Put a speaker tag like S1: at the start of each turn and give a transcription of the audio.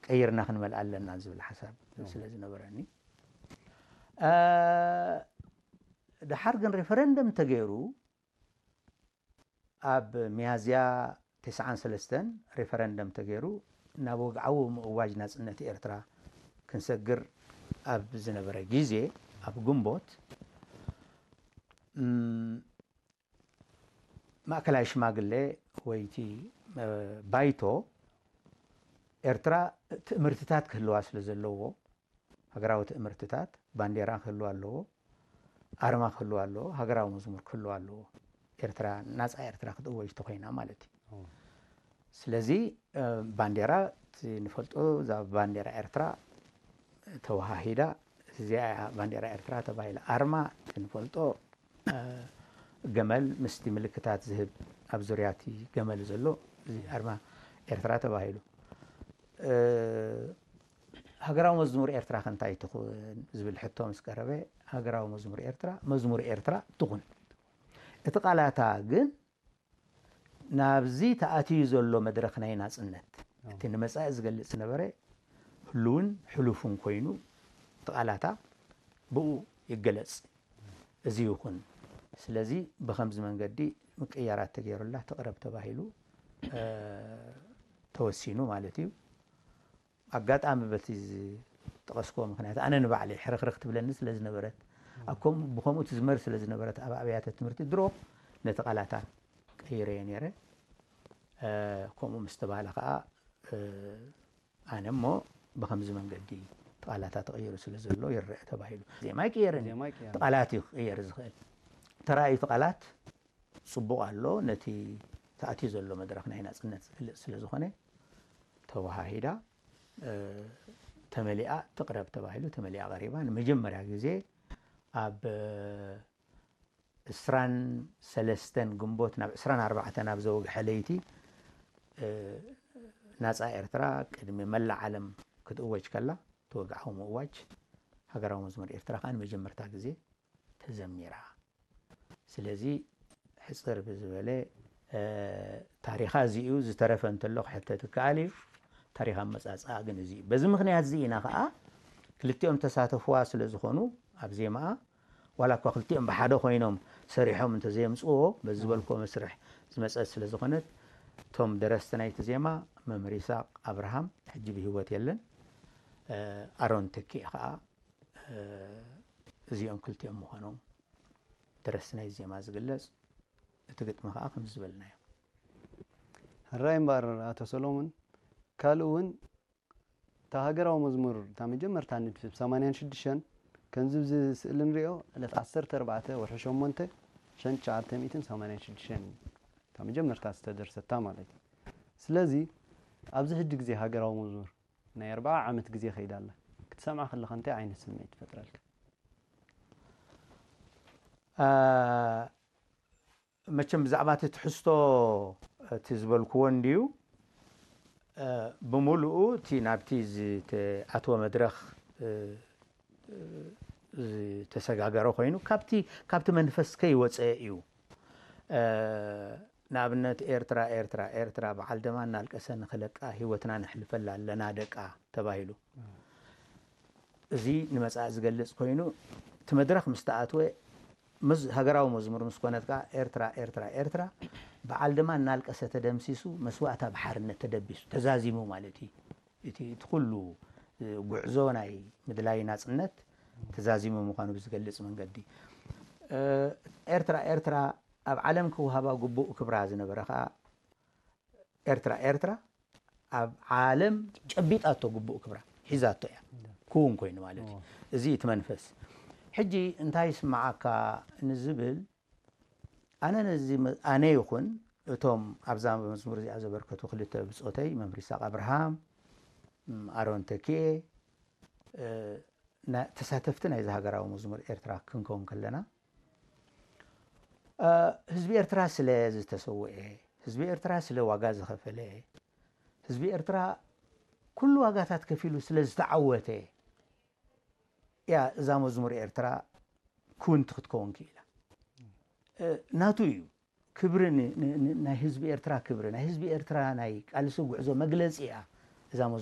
S1: ቀይርና ክንመል ኣለና ዝብል ሓሳብ ስለዚ ነበረኒ ድሓር ግን ሬፈረንደም ተገይሩ ኣብ ሚያዝያ 93 ሬፈረንደም ተገይሩ ናብ ወግዓዊ ምእዋጅ ናጽነት ኤርትራ ክንሰግር ኣብ ዝነበረ ጊዜ ኣብ ግንቦት ማእከላይ ሽማግሌ ወይቲ ባይቶ ኤርትራ ትእምርትታት ክህልዋ ስለ ዘለዎ ሃገራዊ ትእምርትታት ባንዴራ ክህልዋ ኣለዎ ኣርማ ክህልዋ ኣለዎ ሃገራዊ መዝሙር ክህልዋ ኣለዎ ኤርትራ ናጻ ኤርትራ ክትእወጅ ተኮይና ማለት እዩ ስለዚ ባንዴራ ንፈልጦ ዛ ባንዴራ ኤርትራ ተዋሃሂዳ እዚኣ ባንዴራ ኤርትራ ተባሂላ ኣርማ ንፈልጦ ገመል ምስቲ ምልክታት ዝህብ ኣብ ዙርያቲ ገመል ዘሎ ኣርማ ኤርትራ ተባሂሉ ሃገራዊ መዝሙር ኤርትራ ከንታይ ትኹን ዝብል ሕቶ ምስ ቀረበ ሃገራዊ መዝሙር ኤርትራ ትኹን እቲ ቃላታ ግን ናብዚ ተኣትዩ ዘሎ መድረኽ ናይ ናጽነት እቲ ንመጻኢ ዝገልጽ ነበረ ህሉውን ሕሉፉን ኮይኑ እቲ ቃላታ ብኡ ይገለጽ እዚ ይኹን ስለዚ ብኸምዚ መንገዲ ምቅያራት ተገይሩላ ተቕረብ ተባሂሉ ተወሲኑ ማለት እዩ ኣጋጣሚ በቲ ጠቐስኮ ምክንያት ኣነ ንባዕለይ ሕርኽርኽ ትብለኒ ስለ ዝነበረት ኣኮም ብኸምኡ ትዝመር ስለ ዝነበረት ኣብ ኣብያተ ትምህርቲ ድሮ ነቲ ቃላታ ቀይረየ ነይረ ከምኡ ምስ ተባሃለ ከዓ ኣነ እሞ ብኸምዚ መንገዲ ቃላታ ተቐይሩ ስለ ዘሎ ይርአ ተባሂሉ ዜማ ይቅየረኒ ቃላት ይቕየር ዝኽእል ተራእዩ ቃላት ጽቡቕ ኣሎ ነቲ ተኣትዩ ዘሎ መድረኽ ናይ ናጽነት ዝገልጽ ስለ ዝኾነ ተዋሃሂዳ ተመሊኣ ትቕረብ ተባሂሉ ተመሊኣ ቀሪባ ንመጀመርያ ግዜ ኣብ 23 ግንቦት ናብ 24 ናብ ዘወግሐ ለይቲ ናጻ ኤርትራ ቅድሚ መላእ ዓለም ክትእወጅ ከላ ተወግዓዊ ምእዋጅ ሃገራዊ መዝሙር ኤርትራ ከዓ ንመጀመርታ ግዜ ተዘሚራ ስለዚ ሕፅር ብዝበለ ታሪኻ እዚኡ ዝተረፈ እንተሎ ሕተት ከኣል እዩ ታሪኻ መጻጻ ግን እዚ በዚ ምክንያት እዚ ኢና ከዓ ክልቲኦም ተሳተፍዋ ስለ ዝኾኑ ኣብ ዜማኣ ዋላ እኳ ክልቲኦም ብሓደ ኮይኖም ሰሪሖም እንተዘየምፅዎ በዚ ዝበልኮ መስርሕ ዝመፀት ስለ ዝኾነት ቶም ደረስቲ ናይቲ ዜማ መምህር ይስሐቅ ኣብርሃም ሕጂ ብሂወት የለን ኣሮን ተኪእ ከዓ እዚኦም ክልቲኦም ምዃኖም ደረስቲ ናይ ዜማ ዝግለጽ እቲ ግጥሚ ከዓ ከም ዝበልናዮ
S2: هراي مبار أتو سلومن كالون تهاجروا مزمور تامجمر تاند في 86 كان زبز سئلن ريو لت 14 ورحشون منته شن 986 تامجمر تاستدرس تامالي سلازي أبزح الدق زي هاجروا مزمور نا 4 عامت جزي خيد الله كتسمع خلي خنتي عين السميت فترالك
S1: مچم زعبات تحستو تزبلكون ديو بملؤ تي نابتيز أتوا مدرخ تسجاجرو خينو كابتي منفس كي وتسأيو نابنت إيرترا بعلدما نالك أسن خلق هوتنا نحلف لنا دقة تباهلو زي نمسأ زجلس خينو تمدرخ مستعتوه هجراو مزمور مسكونات كا إيرترا بعلدما نالك أسات دمسيسو مسوعة بحرنا تدبسو تزازيمو مالتي تدخلوا جعزوناي مدلاي ناس النت تزازيمو مكانو بزجلس من قدي إيرترا أب عالم كوهبا جبو كبراز نبرخا إيرترا أب عالم جبيت أتو جبو كبرا حزاتو يعني كون كوين مالتي زيت منفس حجي انتهي معك نزبل أنا يكون توم أبزام مزمور زي أزبركتو خليته بصوتي ممر يسحق أبراهام أرون تكي تساتفتنا إذا هجراو مزمور إيرترا كنكم كلنا حزب إيرترا سلاز تسوي حزب إيرترا سلا واجاز خفله حزب إيرترا كل واجاتات كفيلو سلاز تعوته يا زامو زمر إيرترا كنت تكون كيلا ناتويو كبرني نهزب إيرترا كبرنا هزب إيرترا نايك على سوق عزو مجلس إياه زامو